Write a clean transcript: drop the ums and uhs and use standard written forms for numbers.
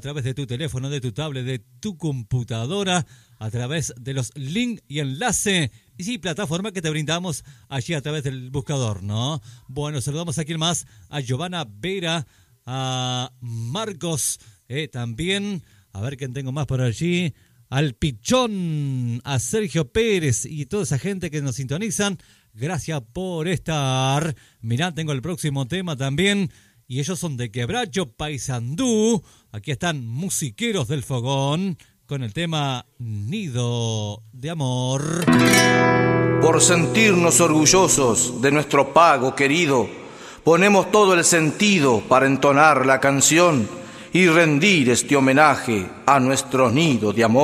través de tu teléfono, de tu tablet, de tu computadora, a través de los links y enlace. Y sí, plataforma que te brindamos allí a través del buscador, ¿no? Bueno, saludamos a quien más, a Giovanna Vera, a Marcos, también, a ver quién tengo más por allí, al Pichón, a Sergio Pérez y toda esa gente que nos sintonizan. Gracias por estar. Mirá, tengo el próximo tema también. Y ellos son de Quebracho, Paysandú. Aquí están Musiqueros del Fogón con el tema Nido de Amor. Por sentirnos orgullosos de nuestro pago querido, ponemos todo el sentido para entonar la canción y rendir este homenaje a nuestro nido de amor.